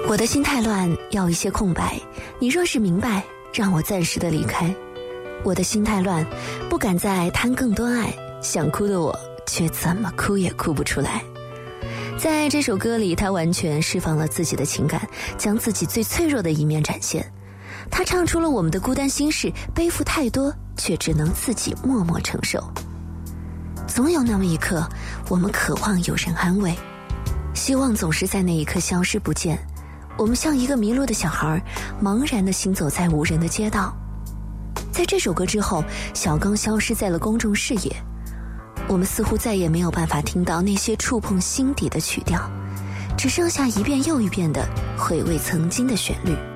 我的心太乱，要一些空白，你若是明白，让我暂时的离开。我的心太乱，不敢再贪更多爱，想哭的我却怎么哭也哭不出来。在这首歌里，他完全释放了自己的情感，将自己最脆弱的一面展现。他唱出了我们的孤单心事，背负太多，却只能自己默默承受。总有那么一刻，我们渴望有人安慰，希望总是在那一刻消失不见。我们像一个迷路的小孩，茫然地行走在无人的街道。在这首歌之后，小刚消失在了公众视野，我们似乎再也没有办法听到那些触碰心底的曲调，只剩下一遍又一遍的回味曾经的旋律。